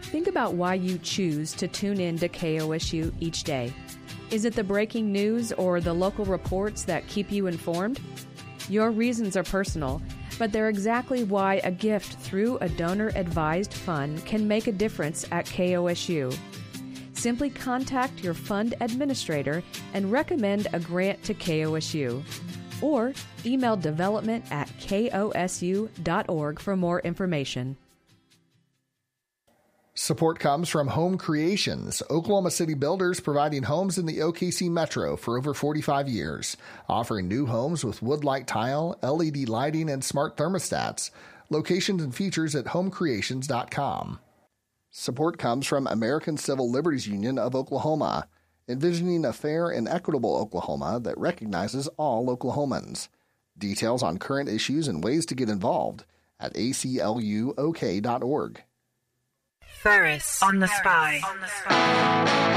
Think about why you choose to tune in to KOSU each day. Is it the breaking news or the local reports that keep you informed? Your reasons are personal, but they're exactly why a gift through a donor-advised fund can make a difference at KOSU. Simply contact your fund administrator and recommend a grant to KOSU. Or email development@kosu.org for more information. Support comes from Home Creations, Oklahoma City builders providing homes in the OKC Metro for over 45 years, offering new homes with wood-like tile, LED lighting, and smart thermostats. Locations and features at homecreations.com. Support comes from American Civil Liberties Union of Oklahoma, envisioning a fair and equitable Oklahoma that recognizes all Oklahomans. Details on current issues and ways to get involved at acluok.org. Ferris on the Spy.